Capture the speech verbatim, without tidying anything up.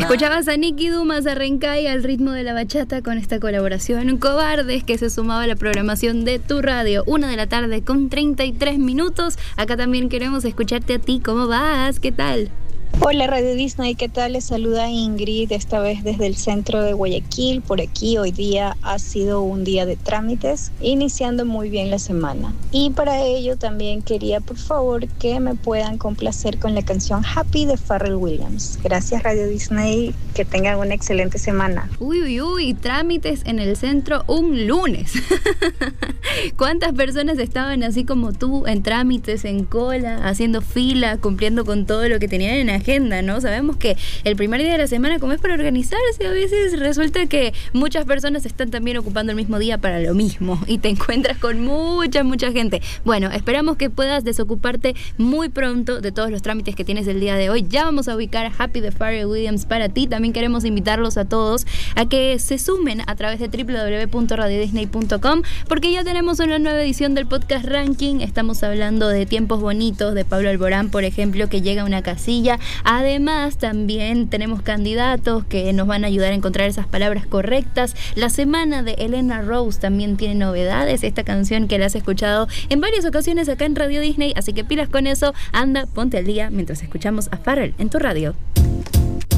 Escuchabas a Nicky Dumas, a Rencay al ritmo de la bachata con esta colaboración Cobardes que se sumaba a la programación de tu radio. Una de la tarde con treinta y tres minutos. Acá también queremos escucharte a ti. ¿Cómo vas? ¿Qué tal? Hola Radio Disney, ¿qué tal? Les saluda Ingrid, esta vez desde el centro de Guayaquil. Por aquí hoy día ha sido un día de trámites, iniciando muy bien la semana. Y para ello también quería por favor que me puedan complacer con la canción Happy de Pharrell Williams. Gracias Radio Disney, que tengan una excelente semana. Uy, uy, uy, trámites en el centro un lunes. ¿Cuántas personas estaban así como tú en trámites, en cola, haciendo fila, cumpliendo con todo lo que tenían en agenda, ¿no? Sabemos que el primer día de la semana, como es para organizarse, a veces resulta que muchas personas están también ocupando el mismo día para lo mismo y te encuentras con mucha, mucha gente. Bueno, esperamos que puedas desocuparte muy pronto de todos los trámites que tienes el día de hoy. Ya vamos a ubicar a Happy de Pharrell Williams para ti. También queremos invitarlos a todos a que se sumen a través de doble u doble u doble u punto radio disney punto com porque ya tenemos una nueva edición del podcast Ranking. Estamos hablando de Tiempos Bonitos de Pablo Alborán, por ejemplo, que llega a una casilla. Además, también tenemos candidatos que nos van a ayudar a encontrar esas palabras correctas. La semana de Elena Rose también tiene novedades. Esta canción que la has escuchado en varias ocasiones acá en Radio Disney. Así que pilas con eso. Anda, ponte al día mientras escuchamos a Pharrell en tu radio.